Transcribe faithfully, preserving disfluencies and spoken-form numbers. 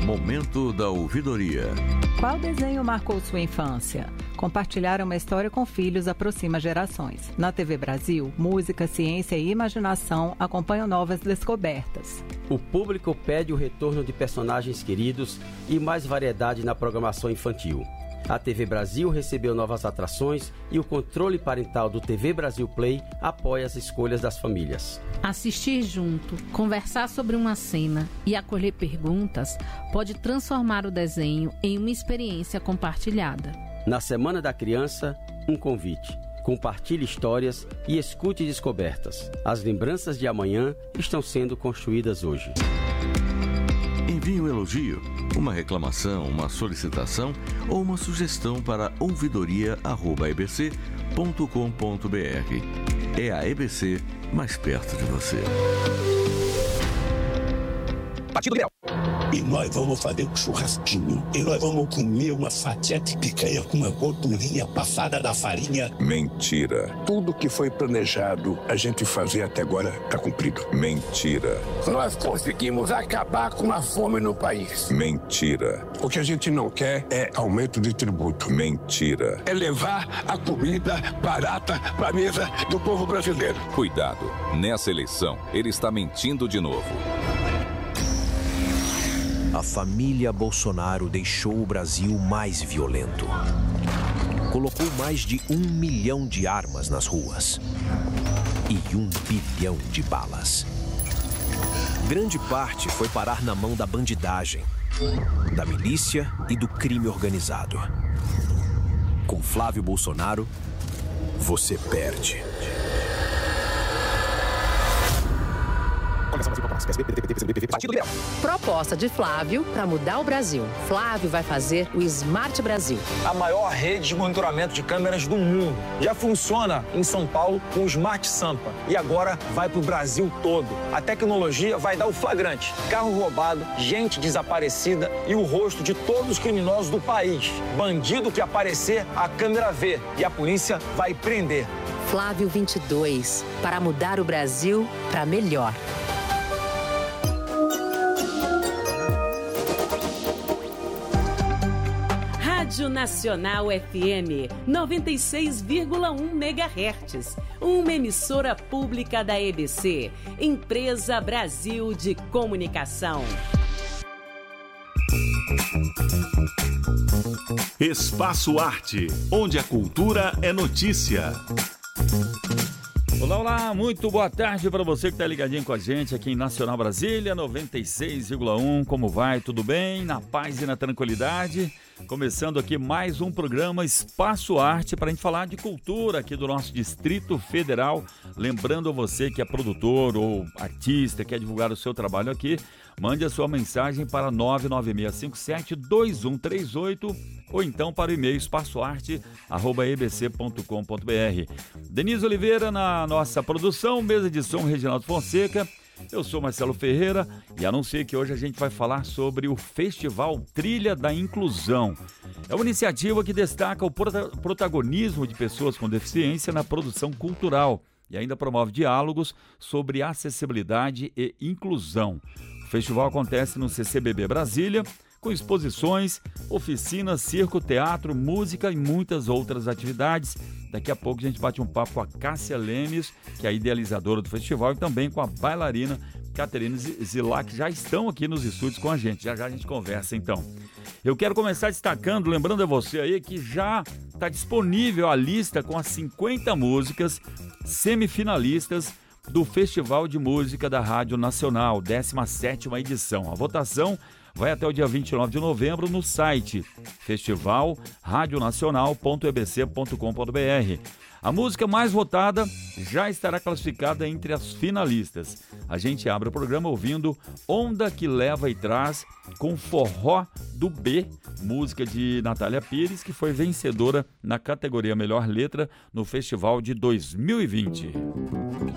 Momento da ouvidoria. Qual desenho marcou sua infância? Compartilhar uma história com filhos aproxima gerações. Na T V Brasil, música, ciência e imaginação acompanham novas descobertas. O público pede o retorno de personagens queridos e mais variedade na programação infantil. A T V Brasil recebeu novas atrações e o controle parental do T V Brasil Play apoia as escolhas das famílias. Assistir junto, conversar sobre uma cena e acolher perguntas pode transformar o desenho em uma experiência compartilhada. Na Semana da Criança, um convite. Compartilhe histórias e escute descobertas. As lembranças de amanhã estão sendo construídas hoje. Envie um elogio, uma reclamação, uma solicitação ou uma sugestão para ouvidoria arroba e b c ponto com ponto b r. É a E B C mais perto de você. Partido Liberal. E nós vamos fazer um churrasquinho. E nós vamos comer uma fatia de picanha com uma gordurinha passada da farinha. Mentira. Tudo que foi planejado a gente fazer até agora está cumprido. Mentira. Nós conseguimos acabar com a fome no país. Mentira. O que a gente não quer é aumento de tributo. Mentira. É levar a comida barata para a mesa do povo brasileiro. Cuidado. Nessa eleição, ele está mentindo de novo. A família Bolsonaro deixou o Brasil mais violento. Colocou mais de um milhão de armas nas ruas e um bilhão de balas. Grande parte foi parar na mão da bandidagem, da milícia e do crime organizado. Com Flávio Bolsonaro, você perde. Proposta de Flávio para mudar o Brasil. Flávio vai fazer o Smart Brasil. A maior rede de monitoramento de câmeras do mundo. Já funciona em São Paulo com o Smart Sampa. E agora vai para o Brasil todo. A tecnologia vai dar o flagrante. Carro roubado, gente desaparecida e o rosto de todos os criminosos do país. Bandido que aparecer, a câmera vê. E a polícia vai prender. Flávio vinte e dois. Para mudar o Brasil para melhor. Rádio Nacional F M noventa e seis vírgula um megahertz, uma emissora pública da E B C, Empresa Brasil de Comunicação. Espaço Arte, onde a cultura é notícia. Olá, olá, muito boa tarde para você que está ligadinho com a gente aqui em Nacional Brasília, noventa e seis vírgula um. Como vai? Tudo bem? Na paz e na tranquilidade? Começando aqui mais um programa Espaço Arte para a gente falar de cultura aqui do nosso Distrito Federal. Lembrando você que é produtor ou artista, quer divulgar o seu trabalho aqui, mande a sua mensagem para nove nove seis cinco sete dois um três oito ou então para o e-mail espaçoarte arroba e b c ponto com ponto b r. Denise Oliveira na nossa produção, mesa de som Reginaldo Fonseca. Eu sou Marcelo Ferreira e anunciei que hoje a gente vai falar sobre o Festival Trilha da Inclusão. É uma iniciativa que destaca o prota- protagonismo de pessoas com deficiência na produção cultural e ainda promove diálogos sobre acessibilidade e inclusão. O festival acontece no C C B B Brasília, com exposições, oficinas, circo, teatro, música e muitas outras atividades. Daqui a pouco a gente bate um papo com a Cássia Lemes, que é a idealizadora do festival, e também com a bailarina Caterina Zilac, que já estão aqui nos estúdios com a gente. Já já a gente conversa então. Eu quero começar destacando, lembrando a você aí que já está disponível a lista com as cinquenta músicas semifinalistas do Festival de Música da Rádio Nacional, décima sétima edição. A votação vai até o dia vinte e nove de novembro no site festival radionacional ponto e b c ponto com ponto b r. A música mais votada já estará classificada entre as finalistas. A gente abre o programa ouvindo Onda que Leva e Traz, com Forró do B, música de Natália Pires, que foi vencedora na categoria Melhor Letra no Festival de dois mil e vinte.